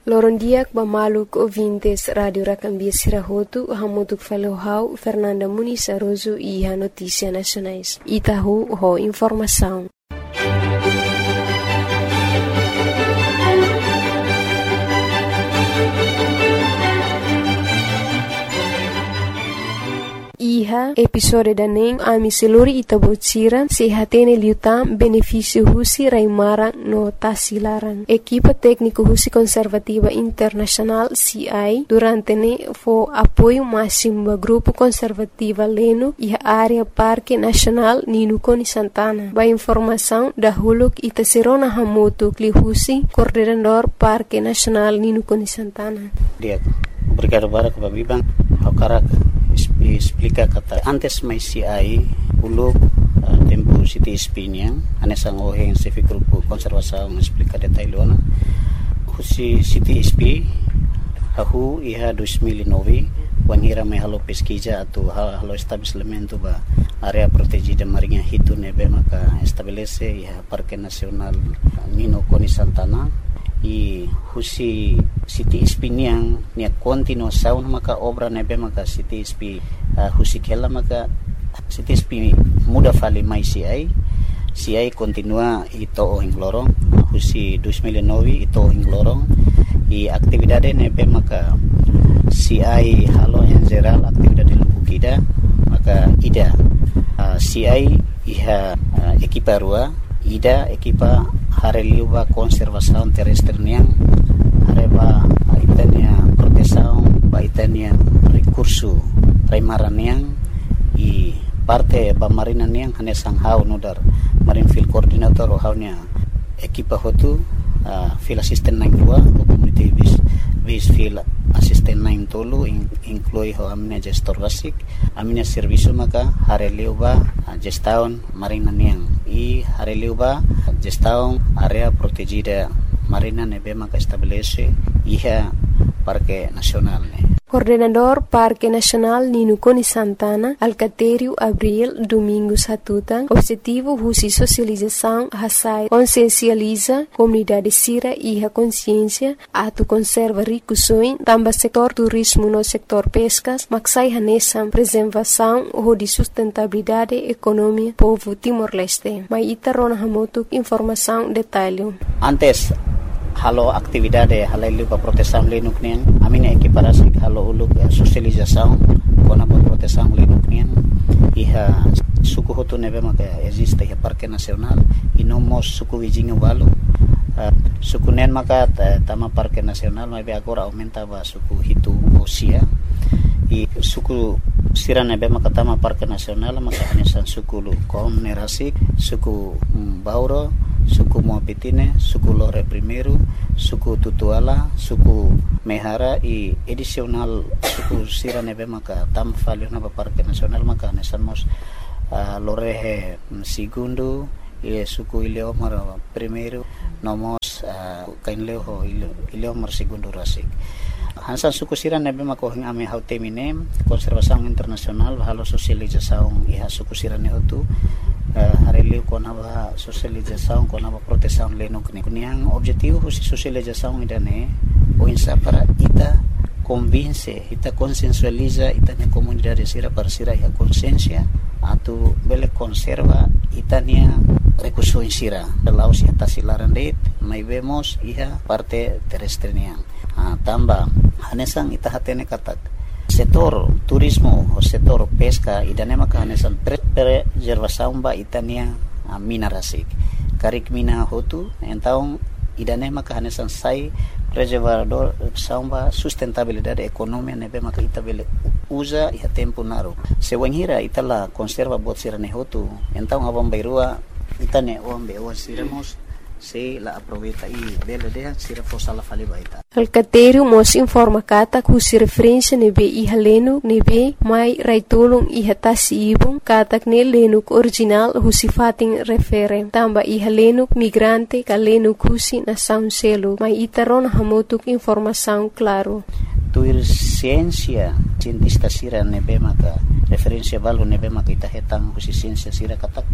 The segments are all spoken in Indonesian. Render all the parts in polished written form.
Lorondiak Bamaluk ouvintes Radio Rakambia Sirahotu, Hamutuk Falohau, Fernanda Muniz Aroso e a Notícia Nacionais. Itahu ho informação. Iha episode daning ami seluri itabocira sehatene liutam benefício husi raimarang no tasilarang. Equipa técnico husi conservativa internacional CI durante ne fo apoio máximo ba grupo conservativa leno iha área Parque Nacional Ninukoni Santana. Ba informação da huluk itaserona hamotu kli husi coordenador Parque Nacional Ninukoni Santana. Dia obrigado para Babibang Hakarak explica kata antes mai CI uluk tempo City Espinha anesang oheng sefi grupo konservasaun explica detailona husi City SP ahu iha 2009 wangira mai halo pesquisa atau halo estabelecimento ba area protegida marinha hitu nebe maka estabelece iha Parque Nacional Ninukoni Santana i husi City Espinha nia continuação maka obra nebe maka City SP husi kela maka City SP muda fali mai CI continua ito ing lorong husi 2009 ito ing lorong i aktividade nebe maka CI halo yang geral aktividade lubukida maka ida CI iha ekipa rua ida ekipa hareliuba konservasaun terrestre niang hareba itania protesaun ba itania recurso raimaran niang i parte ba marina niang hanesang hau nudar marine field coordinator o haunya ekipa hotu field assistant 92 community base field assistant 9 tolu inclui ho amina gestor basic amina servicio maka hareliuba gestaun marina niang i hareliuba gestaun area protegida marina nebe maka estabelece iha Parque Nacional Coordenador Parque Nacional Ninukoni Santana Alcatério Abril Domingos Hatutan objetivo husi socialização hasai consciencializa comunidade sira iha consciência atu conserva ricusoin tamba setor turismo no setor pescas maksai hanesam preservação ho di sustentabilidade economia povo Timor-Leste mai itarona hamotuk informação detalhe antes halo aktividade halailu pa proteção linuk nian amina equiparasi halo uluk socialização kona pa proteção linuk nian iha suku hotu nebe maka existe iha Parque Nacional inomos suku wijingu walu suku nen maka tama Parque Nacional mai agora aumenta ba suku hitu osia i suku sira nebe maka tama Parque Nacional maka hanesan suku lu kom nerasik suku bauro suku Moapitine, suku Lore Primeiro, suku Tutuala, suku Mehara i edisional suku sira nebe maka tam valio na Parque Nacional maka nesamos Lore Segundo i suku Ileomar Primeiro nomos kainleo Ileomar Segundo rasik hansan suku sira nebe maka hing ame hautemine konservasaun internasional halo sosializasaun iha suku sira ne hotu hareliu kona ba socialização kona ba proteção lenok ni kuniang objetivo husi socialização idane o insa para ita convince ita consensualiza ita ne comunidade sira parsira ya consciência atu bele conserva itania recurso insira laos ya tasilaran det mai vemos iha parte terrestre niang tamba hanesang ita hatene katak setor turismo o setor pesca idane maka hanesan preservação ba itania mina rasik karik mina hotu entaung idane maka hanesan sai preservador samba sustentabilidade economia nebe maka itabele usa iha tempo naro sewanhira itala conserva bot sirane hotu entaung abang bairua itane ombe o siremos se la aproveita e bela de sira fosala fali baita Alcatério mos informa kata kusi referência nebe iha lenu nebe mai raitulung iha tasibung katak ne lenuk original husi fating refere tamba iha lenuk migrante ka lenuk husi na sound selo mai itaron hamutuk informação claro tuir ciência cientista sira nebe maka referência valu nebe maka ita hetang husi ciência sira katak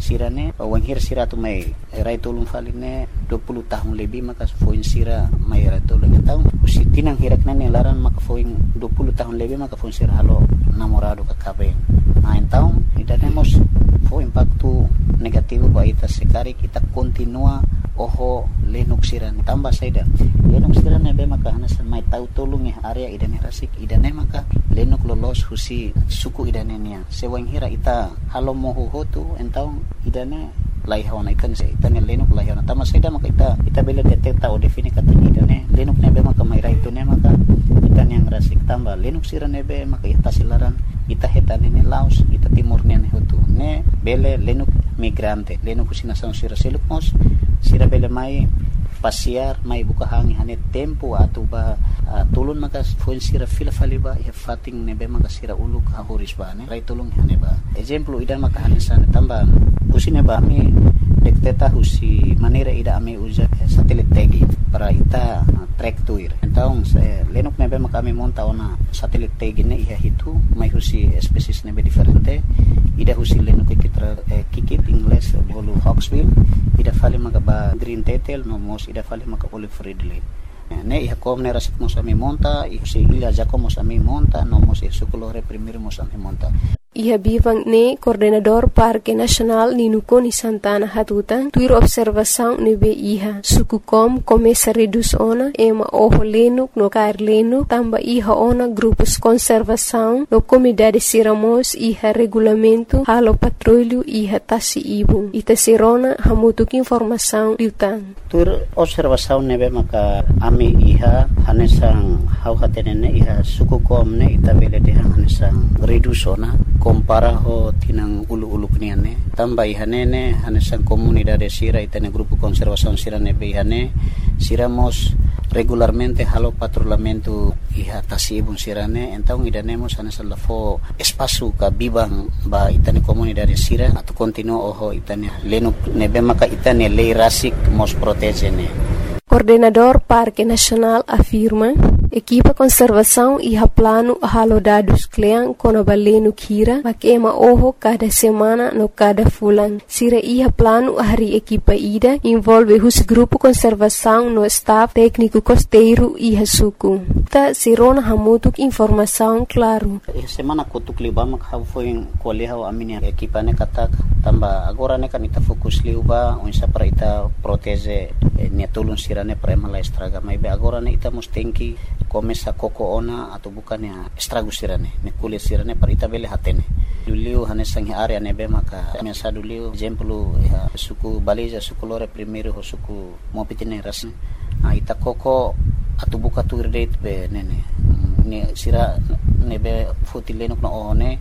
sirane wanghir sira tu mai rai tolong faline 20 tahun lebih maka foin sira mai rai tolong tahu usi tinang hirak nene laran maka foin 20 tahun lebih maka foin sira halo namorado kakabe tahu idane mos fo impacto negativo ba ita sekari kita continua oho lenuk sirane tambah saida lenuk sirane be maka hanasan mai tahu tolong area idane rasik idane maka lenuk lolos husi suku idane nia sewang hira ita halo moho hotu entau idane laihawana ikan se itane lenuk laihawana tama saida maka ita bela detecta o define katanya idane lenuk nebe maka mai raitu ne maka itan yang rasik tambah lenuk sirane be maka ita silaran ita hetane ne laos ita timur ne hotu ne bele lenuk migrante lenuk kusina sang sira selukmos sira bele mai pasiar mai buka hangi hane tempo atau ba tulun maka foin sira fila faliba ya fating nebe maka sira uluk hahuris ba ne rai tulung hane ba example idan maka hane sana tambah usine ba mi dekteta husi manera ida ame uja satelit tagi para ita track tuir então lenuk nebe maka mi monta ona satelit tagi ne iha hitu mai husi species nebe diferente ida husi lenuk kikit ingles bolu hawksbill ida fali maka ba green tetel no mos ida fali maka olive ridley ne iha kom ne rasik mos ami monta ihusi ila jako mos ami monta no mos sukulore primir mos ami monta Iha bivang ne coordenador Parque Nacional Ninukoni Santana Hatutan tuir observação nebe iha suku kom começa reduz ona ema oho lenuk no kair lenuk tamba iha ona grupos conservação no comunidade siramos iha regulamento halo patrulho iha tasi ibung ita sirona hamutuk informação liutan tuir observação nebe maka ami iha hanesang hau hatenene iha suku kom ne ita bele de hanesang reduz ona compara ho tinang ulu-ulu kniane tambah ihanene hanesan comunidade sira itane grupo conservação sira nebe ihane siramos regularmente halo patrulhamento iha tasibun sirane então idanemos hanesan lafo espaço ka bibang ba itane comunidade sira atau continuo oho itane lenuk nebe maka itane lei rasik mos protegene. Coordenador Parque Nacional afirma equipa conservação e plano halo dados kleang kono balenu kira makema oho cada semana no cada fulan sira iha plano hari equipa ida envolve hus grupo conservação no staff técnico costeiro iha suku ta sirona hamutuk informação claro semana kutuk libam kha foi koleha amini equipa ne katak tamba agora ne kan ita fokus liuba unsa para ita protege ne tulun sirane prema la estraga mai be agora ne ita mustenki começa koko ona atau bukan ya estragus sirane ne kulit sirane para ita bele hatene duliu hanesang area nebe maka mesa duliu exemplo ya suku baliza suku lore primeiro ho suku mopitine ras ita koko atau buka tu date be nene ne sira nebe fotilenok no one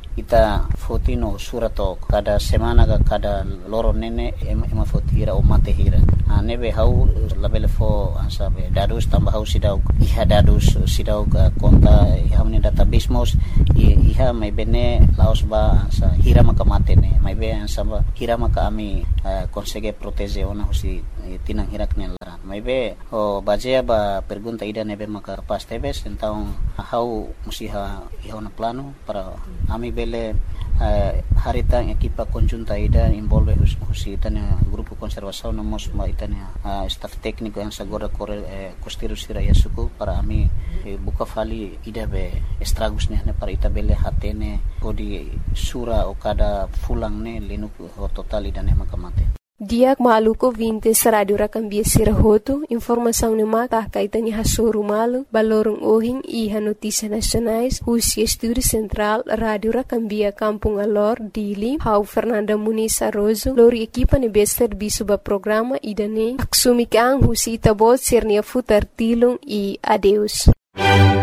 ita fotino surato kada semana kada loro nene ema fotira o mate hira nebe hau labele fo asabe dadus tambah hau sidau iha dadus sidau konta iha ne database mos iha mai bene laos ba sa hira maka mate ne mai be samba hira maka ami consegue protege ona husi tinang hirak ne laran mai be o bajea ba pergunta ida nebe maka pas tebes então hau musiha iha na plano para ami bele harita equipa conjunta ida envolve husi tanya grupo conservação no mos ma itania staff técnico yang sagora costeiro sira yasuku para ami buka fali ida be estragus ne para ita bele hatene odi sura o kada fulang ne lenuk ho total ida ne makamate Diak maluko 20 radio rakambia sirahoto informação ne mata kaitani hasoru malu balorong ohing iha notícia nacionais husi estúdio central radio rakambia Kampung Alor Dili hau Fernanda Muniz Arrozo lori equipa ne bester bisuba programa idane aksumikang husi tabot sirnia futar tilung e adeus